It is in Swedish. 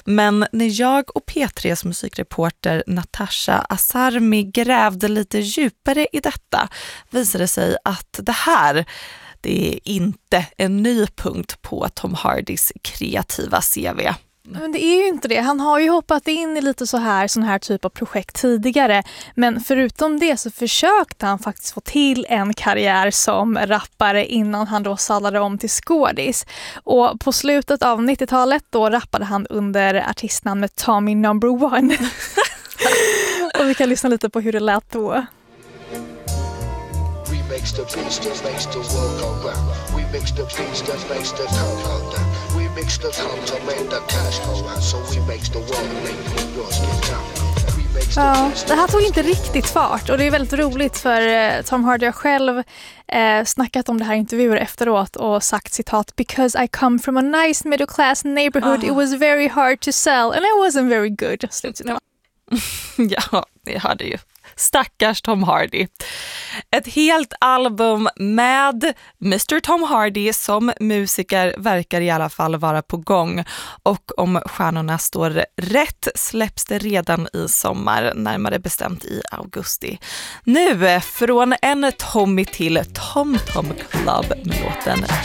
Men när jag och P3s musikreporter Natasha Asarmi grävde lite djupare i detta visade det sig att det är inte en ny punkt på Tom Hardys kreativa CV. Men det är ju inte det. Han har ju hoppat in i lite sån här typ av projekt tidigare. Men förutom det så försökte han faktiskt få till en karriär som rappare innan han då sadlade om till skådis. Och på slutet av 90-talet då rappade han under artistnamnet Tommy Number One. Och vi kan lyssna lite på hur det lät då. Makes the beast that makes the world go round. We mix the beast that makes the tongue go down. We mix the tongue to make the cash go round. So we makes the world make yours get down. Ja, det här tog inte riktigt fart och det är väldigt roligt för Tom Hardy har själv snackat om det här i intervjuer efteråt och sagt citat "Because I come from a nice middle class neighborhood it was very hard to sell and I wasn't very good." Ja, det hade ju. Stackars Tom Hardy. Ett helt album med Mr. Tom Hardy som musiker verkar i alla fall vara på gång. Och om stjärnorna står rätt släpps det redan i sommar, närmare bestämt i augusti. Nu från en Tommy till Tom Tom Club med låten